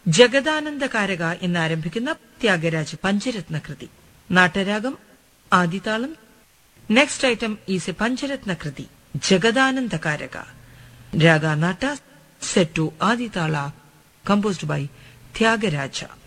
ജഗദാനന്ദകാരക എന്നാരംഭിക്കുന്ന ത്യാഗരാജ് പഞ്ചരത്ന കൃതി. നാട്ടരാഗം ആദിതാളം. Next item is A പഞ്ചരത്ന കൃതി ജഗദാനന്ദകാരക. രാഗ നാട്ട, set to Adi tala, composed by Thyagaraja.